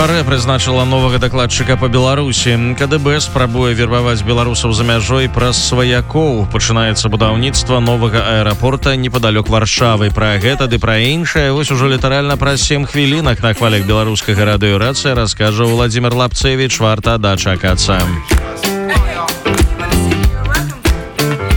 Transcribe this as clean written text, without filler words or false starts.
РЭ прызначыла новага дакладчыка па Беларусі. КДБ спрабуе вербаваць беларусаў за мяжой праз сваякоў. Пачынаецца будаўніцтва новага аэрапорта непадалёк Варшавы. Пра гэта ды пра іншае вось ужо літаральна праз 7 хвілінак на хвалях беларускага радыёрацыя раскажа Владзімир Лапцевіч. Варта дачакацца.